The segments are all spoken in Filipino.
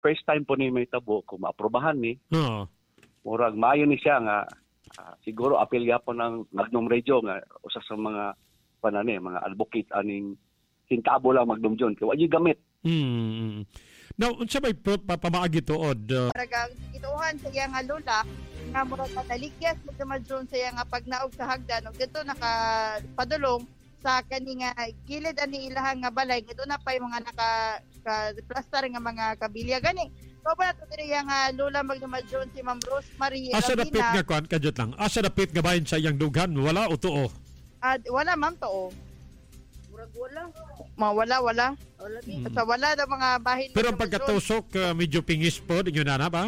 first time po ni may tabo kung maaprobahan ni. Oo. Murag maayo ni siya nga siguro apil gyapon ng Magnum Radio nga usa sa mga mga advocate aning hintabo lang Magnum John kay wa gamit. Now, unsa may pamaagi tuod? Murag ituhan sa iya nga lola nga murag naligyas magdamadyon sa iya nga pagnaog sa hagdan ug dito nakapadulong sa kani nga gilid ani ilahang nga balay ito na pay mga plaster nga mga kabilya gani. So ba nato diri nga lola magdamadyon si Ma'am Rosemary Asa dapit nga kuan kadjot lang. Asa dapit nga bahin sa iyang dughan wala o tuo? Wala ma'am tuo. Wala. Sa wala daw mga bahin. Pero ang pagkatusok, medyo pingis po, din yun na ba?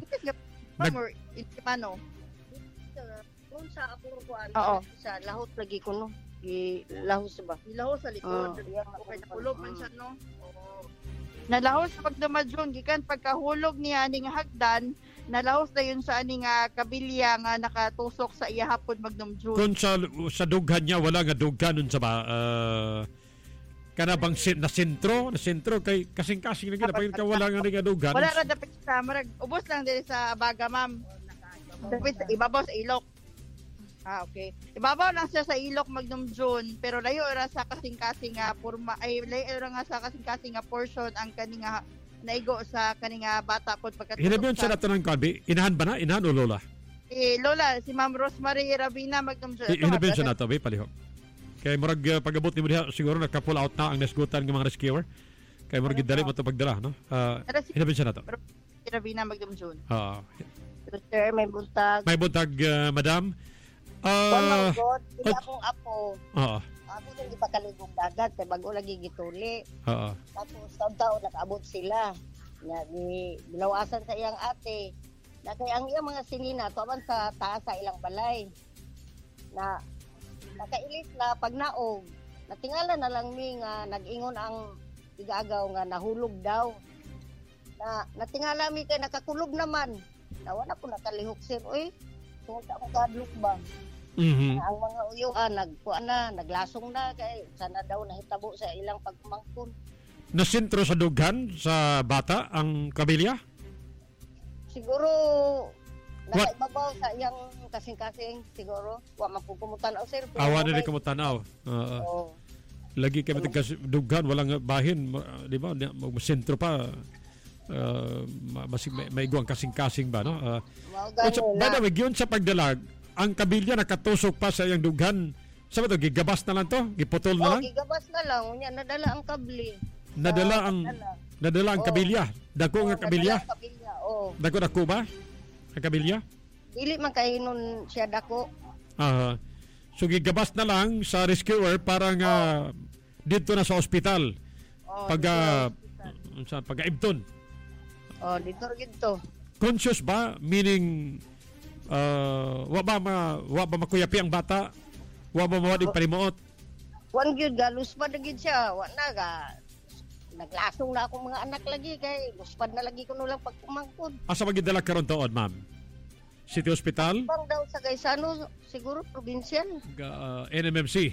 Mano? Kung sa ako sa lahot lagi ko, no? Lahos ba? Lahos sa likod. Okay, napulog man siya, no? Nalahos sa pagdamadyon, gikan pagkahulog niya aning hagdan, nalahos na yun sa aning kabilya nga nakatusok sa iya hapon magdumdyon. Kung sa dughan niya, wala nga dughan nun sa ba? Kana bang na sentro kay kasing-kasing na ginapagin ka wala nga dughan. Wala ra dapat sa marag ubos lang dili sa baga ma'am. Dapat ibabaw sa ilok. Okay. Ibabaw lang siya sa ilok magdumdyon pero layo ra sa kasing-kasing nga porma ay layo ra nga sa kasing-kasing nga portion ang kaninga naigo sa kaninga bata pod pagkatulog. Hinabiyon siya nato ng kalbi. Inahan ba na? Inahan o lola? Lola, si Ma'am Rosemary Ravina magdumdyon. Hinabiyon siya nato, palihok. Kay murag pag-abot ni mo diha siguro nagka-pull out na ang nasgutan ng mga rescuer. Kay murag gidali mo to pagdala, no? Hinabiyon siya nato. Ravina magdumdyon. Sir, may buntag. May buntag, madam. Hindi akong apo. Oo. Ako hindi pa kaligong dagat kay bago lagi gituli. Oo. Tapos taon nakaabot sila. Bilawasan sa iyang ate. Na kay ang iyang mga silina tuwan sa taas sa ilang balay. Na nakailis na pagnaog. Natingala na lang mi nga nag-ingon ang igagaw nga nahulog daw. Natingala mi kay nakakulog naman. Nawa na ko nakalihok sir. Uy, tungod ako kadlok ba? Ang mga uyuan naglasong na kay sana daw nahitabo sa ilang pagmangkon. Nasentro sa dughan sa bata ang kabilya? Siguro nakaibabaw sa iyang kasing-kasing siguro. Wa mapupumutan-aw sir. Awa na rin kumutanaw. Lagi kami dughan walang bahin, di ba? Sentro pa. May iguang kasing-kasing ba, no? By the way, yun sa pagdalag, ang kabilya nakatusok pa sa iyang dughan. Sa ba ito, gigabas na lang to? Giputol na lang? Gigabas na lang. Nadala ang kabli. Nadala ang kabilya? Dako nga kabilya? Dako ba? Ang kabilya? Dili man kahinon siya dako. So gigabas na lang sa rescuer para nga dito na sa ospital. Pagka-ibton. Dito. Conscious ba? Meaning wa ba makuyapi ang bata? Wa ba mawadig palimuot? Wan gyud galus pa gid siya. Wa na ga naglasong na akong mga anak lagi kay luspad na lagi ko no lang pagkumangkod. Asa magidala karon tuod, ma'am? City Hospital? Pang daw sa Gaisano, siguro provincial. NMMC.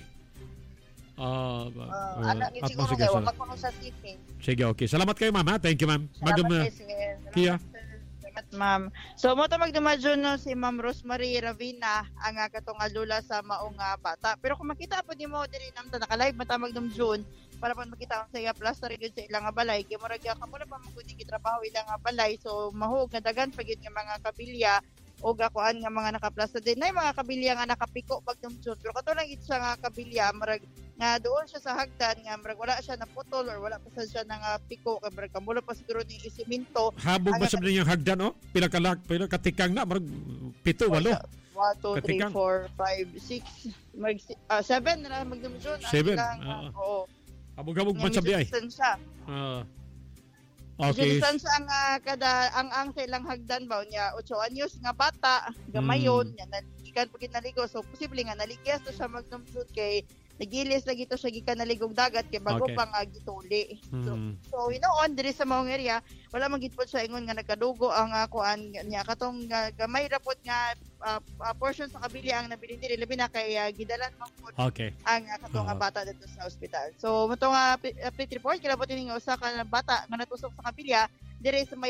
Anak ni siguro kay wa makuno sa city. Sige, okay. Salamat kayo, ma'am. Thank you, ma'am. Kia. Ma'am. So mo to magdumadyon no si Ma'am Rosemary Ravina ang katong alula sa maong bata. Pero kung makita po nimo diri namta naka-live mata magdumdyon para pa makita ang saya plaster gyud sa ilang balay kay murag ka mo na pa magudi gitrabaho ilang balay so mahug nga dagan pagid nga mga kabilya o gakuan nga mga nakaplaster din na mga kabilya nga nakapiko pagdumdyon. Pero kato lang gid siya nga kabilya murag nga doon siya sa hagdan nga murag wala siya naputol or wala pa siya nang piko kay murag kamula pa siguro ni isiminto. Habog ba sa niyang hagdan pila katikang na murag 7 8 1 2 3 4 5 6 mag 7 na magdumdyon. 7. Oo. Habog-habog man sa biyay. Okay. Distansya ang sa ilang hagdan ba niya 8 anyos nga bata gamayon yan gikan pagit naligo so posible nga naligyas to siya magdumdud kay nagilis lagi to siya gikan naligog dagat kay bago pa nga gituli. So hinoon diri sa maong area wala man gid pod siya ingon nga nagkadugo ang kuan niya katong gamay ra pod nga portion sa kabilya ang nabilin diri labi na kay gidalan man pod ang katong bata dito sa ospital. So moto nga pit report kilabot ning usa ka bata nga natusok sa kabilya diri sa